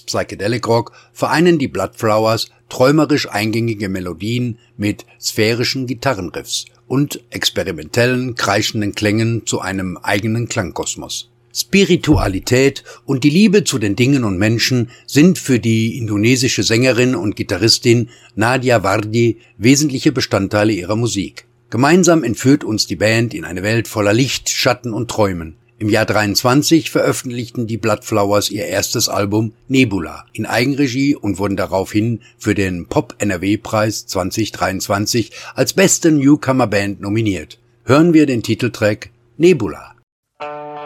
Psychedelic Rock vereinen die Bloodflowers träumerisch eingängige Melodien mit sphärischen Gitarrenriffs und experimentellen, kreischenden Klängen zu einem eigenen Klangkosmos. Spiritualität und die Liebe zu den Dingen und Menschen sind für die indonesische Sängerin und Gitarristin Nadia Wardi wesentliche Bestandteile ihrer Musik. Gemeinsam entführt uns die Band in eine Welt voller Licht, Schatten und Träumen. Im Jahr 23 veröffentlichten die Bloodflowers ihr erstes Album Nebula in Eigenregie und wurden daraufhin für den Pop-NRW-Preis 2023 als beste Newcomer-Band nominiert. Hören wir den Titeltrack Nebula.